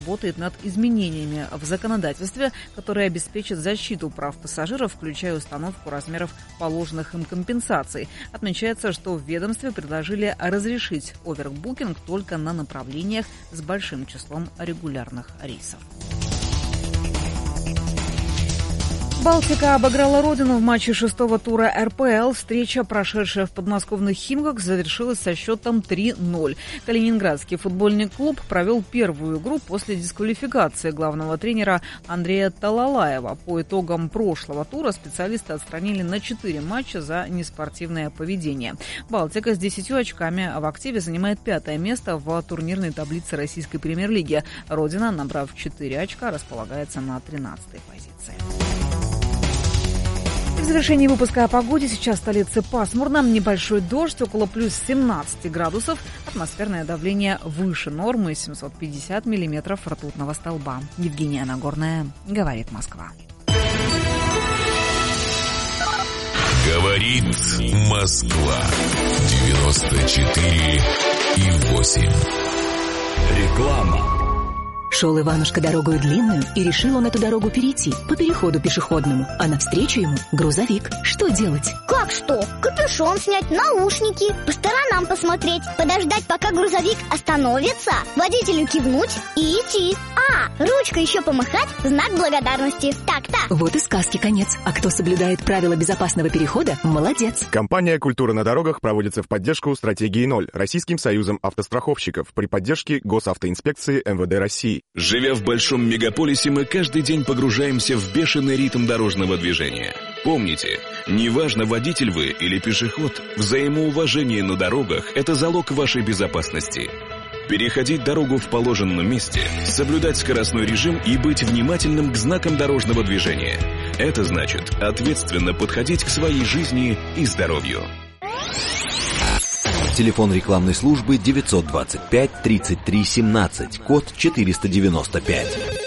работает над изменениями в законодательстве, которые обеспечат защиту прав пассажиров, включая установку размеров положенных им компенсаций. Отмечается, что в ведомстве предложили разрешить овербукинг только на направлениях с большим числом регулярных рейсов. Балтика обыграла родину в матче 6-го тура РПЛ. Встреча, прошедшая в подмосковных Химках, завершилась со счетом 3-0. Калининградский футбольный клуб провел первую игру после дисквалификации главного тренера Андрея Талалаева. По итогам прошлого тура специалисты отстранили на 4 матча за неспортивное поведение. Балтика с 10 очками в активе занимает 5-е место в турнирной таблице российской премьер-лиги. Родина, набрав 4 очка, располагается на 13-й позиции. В завершении выпуска о погоде. Сейчас в столице пасмурно, небольшой дождь, около плюс 17 градусов. Атмосферное давление выше нормы, 750 миллиметров ртутного столба. Евгения Нагорная, говорит Москва. Говорит Москва. 94,8. Реклама. Шел Иванушка дорогою длинную, и решил он эту дорогу перейти по переходу пешеходному, а навстречу ему грузовик. Что делать? Как что? Капюшон снять, наушники, по сторонам посмотреть, подождать, пока грузовик остановится, водителю кивнуть и идти. Ручкой еще помахать в знак благодарности. Так-то. Вот и сказки конец. А кто соблюдает правила безопасного перехода, молодец. Компания «Культура на дорогах» проводится в поддержку стратегии 0 Российским союзом автостраховщиков при поддержке Госавтоинспекции МВД России. Живя в большом мегаполисе, мы каждый день погружаемся в бешеный ритм дорожного движения. Помните, неважно, водитель вы или пешеход, взаимоуважение на дорогах – это залог вашей безопасности. Переходить дорогу в положенном месте, соблюдать скоростной режим и быть внимательным к знакам дорожного движения. Это значит ответственно подходить к своей жизни и здоровью. Телефон рекламной службы 925 33 17, код 495.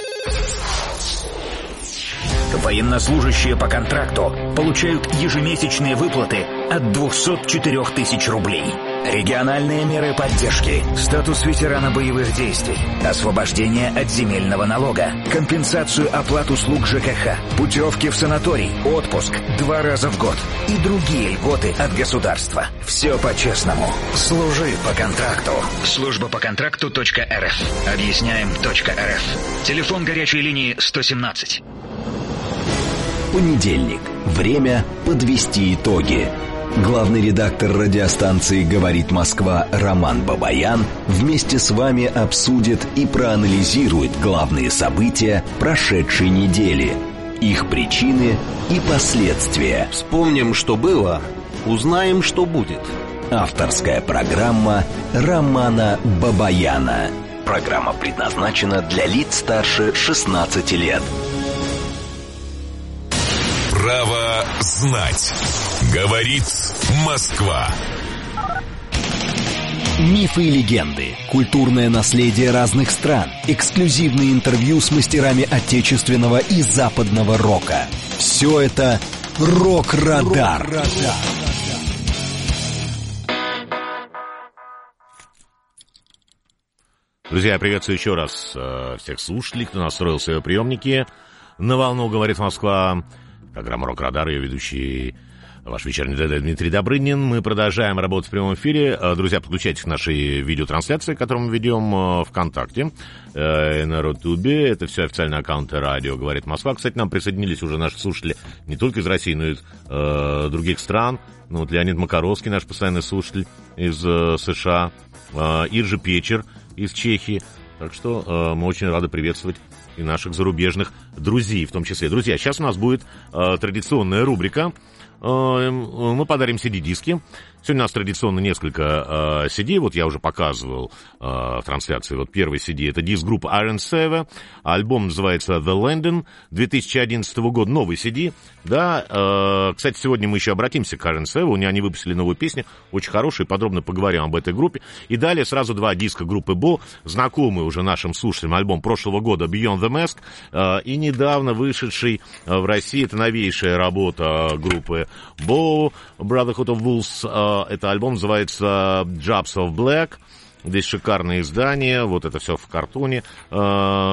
Военнослужащие по контракту получают ежемесячные выплаты от 204 тысяч рублей. Региональные меры поддержки, статус ветерана боевых действий, освобождение от земельного налога, компенсацию оплат услуг ЖКХ, путевки в санаторий, отпуск 2 раза в год и другие льготы от государства. Все по-честному. Служи по контракту. Служба по контракту.рф. Объясняем.рф. Телефон горячей линии 117. Понедельник. Время подвести итоги. Главный редактор радиостанции «Говорит Москва» Роман Бабаян вместе с вами обсудит и проанализирует главные события прошедшей недели, их причины и последствия. Вспомним, что было, узнаем, что будет. Авторская программа Романа Бабаяна. Программа предназначена для лиц старше 16 лет. Право знать. Говорит Москва. Мифы и легенды, культурное наследие разных стран, эксклюзивные интервью с мастерами отечественного и западного рока. Все это «Рок-Радар». Друзья, приветствую еще раз всех слушателей, кто настроил свои приемники. На волну «Говорит Москва». Программа «Рок-Радар», ее ведущий ваш вечерний Дмитрий Добрынин. Мы продолжаем работать в прямом эфире. Друзья, подключайтесь к нашей видеотрансляции, которую мы ведем ВКонтакте, на Рутубе. Это все официальные аккаунты радио «Говорит Москва». Кстати, нам присоединились уже наши слушатели не только из России, но и из других стран. Ну, вот Леонид Макаровский, наш постоянный слушатель из США, Иржи Печер из Чехии. Так что мы очень рады приветствовать и наших зарубежных друзей в том числе. Друзья, сейчас у нас будет традиционная рубрика. Мы подарим CD-диски. Сегодня у нас традиционно несколько CD. Вот я уже показывал в трансляции. Вот первый CD — это диск группы Iron Seven. Альбом называется The Landing 2011 года. Новый CD. Да, кстати, сегодня мы еще обратимся к Iron Seven. Они выпустили новую песню, очень хорошую. Подробно поговорим об этой группе. И далее сразу два диска группы Bo. Знакомый уже нашим слушателям альбом прошлого года Beyond the Mask. И недавно вышедший в России, это новейшая работа группы Bo, Brotherhood of Wolves. Это альбом называется Jobs of Black. Здесь шикарные издания, вот это все в картоне.